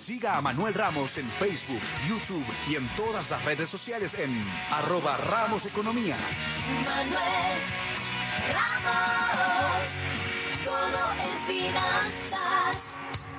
Siga a Manuel Ramos en Facebook, YouTube y en todas las redes sociales en @RamosEconomía. Manuel Ramos, todo en finanzas.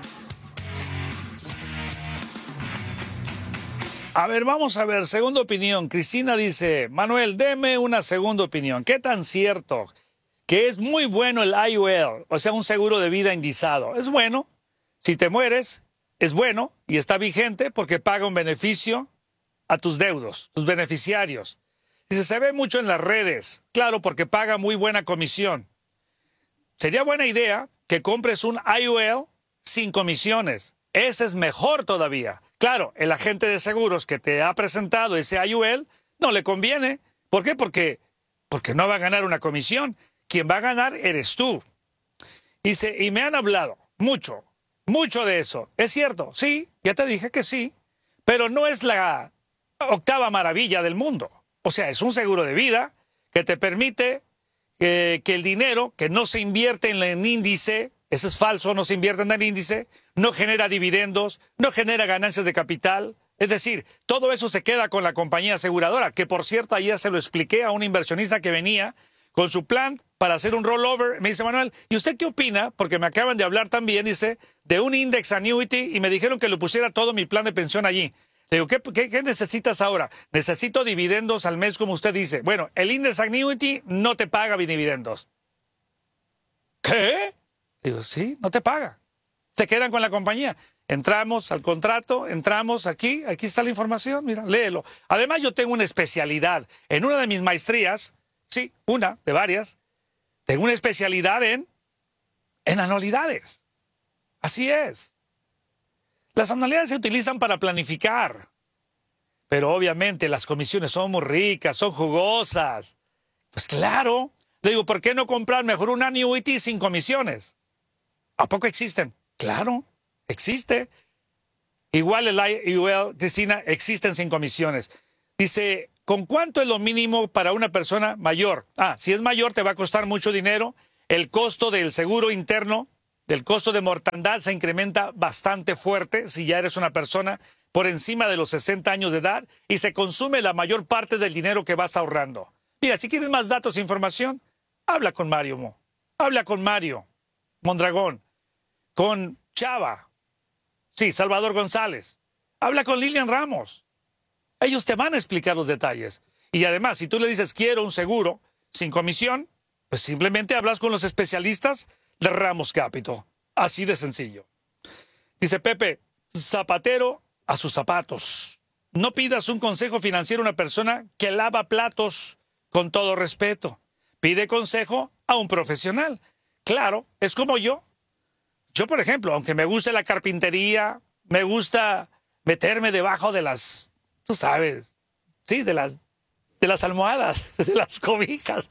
A ver, vamos a ver, segunda opinión. Cristina dice, Manuel, deme una segunda opinión. ¿Qué tan cierto que es muy bueno el IUL, o sea, un seguro de vida indizado? Es bueno, si te mueres, es bueno y está vigente porque paga un beneficio a tus deudos, tus beneficiarios. Dice, se ve mucho en las redes, claro, porque paga muy buena comisión. Sería buena idea que compres un IUL sin comisiones. Ese es mejor todavía. Claro, el agente de seguros que te ha presentado ese IUL no le conviene. ¿Por qué? Porque no va a ganar una comisión. Quien va a ganar eres tú. Dice, y me han hablado mucho de eso. ¿Es cierto? Sí, ya te dije que sí, pero no es la octava maravilla del mundo. O sea, es un seguro de vida que te permite que el dinero que no se invierte en el índice, eso es falso, no se invierte en el índice, no genera dividendos, no genera ganancias de capital. Es decir, todo eso se queda con la compañía aseguradora, que por cierto ayer se lo expliqué a un inversionista que venía con su plan para hacer un rollover. Me dice, Manuel, ¿y usted qué opina? Porque me acaban de hablar también, dice, de un index annuity y me dijeron que le pusiera todo mi plan de pensión allí. Le digo, ¿qué necesitas ahora? Necesito dividendos al mes, como usted dice. Bueno, el index annuity no te paga dividendos. ¿Qué? Digo, sí, no te paga. Se quedan con la compañía. Entramos al contrato, entramos aquí está la información, mira, léelo. Además, yo tengo una especialidad. En una de mis maestrías, sí, una de varias, tengo una especialidad en anualidades. Así es. Las anualidades se utilizan para planificar. Pero obviamente las comisiones son muy ricas, son jugosas. Pues claro. Le digo, ¿por qué no comprar mejor un annuity sin comisiones? ¿A poco existen? Claro, existe. Igual el IUL, Cristina, existen sin comisiones. Dice, ¿con cuánto es lo mínimo para una persona mayor? Si es mayor te va a costar mucho dinero. El costo del seguro interno, del costo de mortandad se incrementa bastante fuerte si ya eres una persona por encima de los 60 años de edad y se consume la mayor parte del dinero que vas ahorrando. Mira, si quieres más datos e información, habla con Mario Habla con Mario Mondragón, con Chava, sí, Salvador González. Habla con Lilian Ramos. Ellos te van a explicar los detalles. Y además, si tú le dices, quiero un seguro sin comisión, pues simplemente hablas con los especialistas de Ramos Capital. Así de sencillo. Dice Pepe, zapatero a sus zapatos. No pidas un consejo financiero a una persona que lava platos, con todo respeto. Pide consejo a un profesional. Claro, es como yo. Yo, por ejemplo, aunque me guste la carpintería, me gusta meterme debajo de las, tú sabes, sí, de las almohadas, de las cobijas.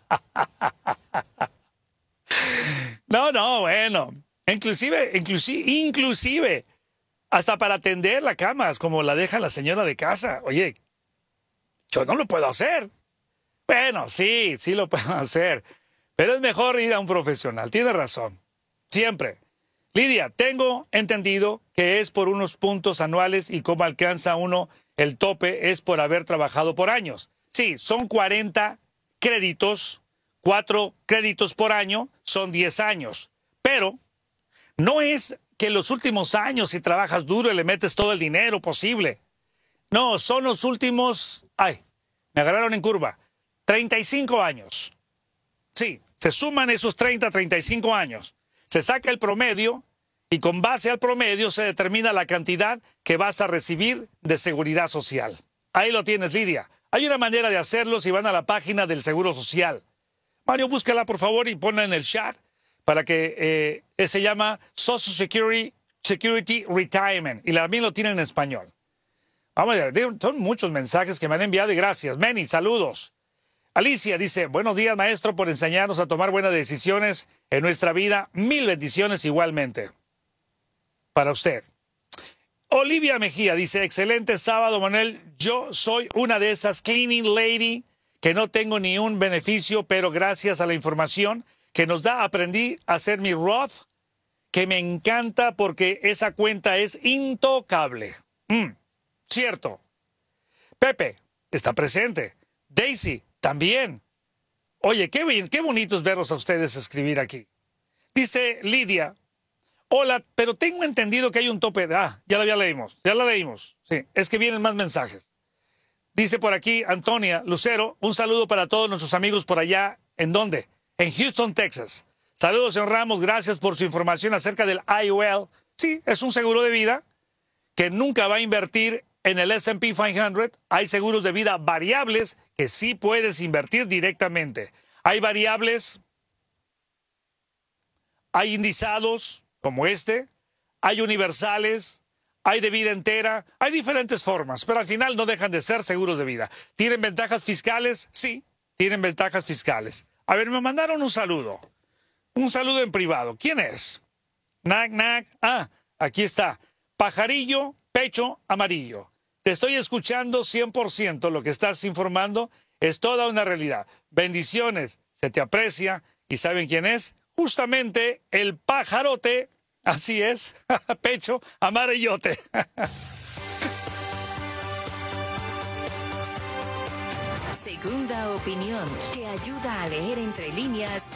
No, bueno. Inclusive, hasta para tender la cama, como la deja la señora de casa. Oye, yo no lo puedo hacer. Bueno, sí lo puedo hacer. Pero es mejor ir a un profesional. Tiene razón. Siempre. Lidia, tengo entendido que es por unos puntos anuales y cómo alcanza uno el tope es por haber trabajado por años. Sí, son 40 créditos, 4 créditos por año, son 10 años. Pero no es que los últimos años, si trabajas duro y le metes todo el dinero posible. No, son los últimos, me agarraron en curva, 35 años. Sí, se suman esos 35 años. Se saca el promedio y con base al promedio se determina la cantidad que vas a recibir de seguridad social. Ahí lo tienes, Lidia. Hay una manera de hacerlo si van a la página del Seguro Social. Mario, búscala por favor y ponla en el chat para que se llama Social Security Retirement y también lo tienen en español. Vamos a ver, son muchos mensajes que me han enviado y gracias. Many, saludos. Alicia dice, buenos días maestro por enseñarnos a tomar buenas decisiones en nuestra vida. 1000 bendiciones igualmente para usted. Olivia Mejía dice, excelente sábado Manuel, yo soy una de esas cleaning lady que no tengo ni un beneficio, pero gracias a la información que nos da aprendí a hacer mi Roth que me encanta porque esa cuenta es intocable. Cierto. Pepe está presente. Daisy también. Oye, qué bien, qué bonito es verlos a ustedes escribir aquí. Dice Lidia, hola, pero tengo entendido que hay un tope de... ya la leímos. Sí, es que vienen más mensajes. Dice por aquí Antonia Lucero, un saludo para todos nuestros amigos por allá. ¿En dónde? En Houston, Texas. Saludos, señor Ramos, gracias por su información acerca del IUL. Sí, es un seguro de vida que nunca va a invertir en el S&P 500. Hay seguros de vida variables que sí puedes invertir directamente. Hay variables, hay indizados como este, hay universales, hay de vida entera, hay diferentes formas, pero al final no dejan de ser seguros de vida. ¿Tienen ventajas fiscales? Sí, tienen ventajas fiscales. A ver, me mandaron un saludo en privado. ¿Quién es? Nac. Aquí está. Pajarillo, pecho amarillo. Te estoy escuchando 100%. Lo que estás informando es toda una realidad. Bendiciones, se te aprecia. ¿Y saben quién es? Justamente el pajarote. Así es, pecho amarillote. Segunda opinión te ayuda a leer entre líneas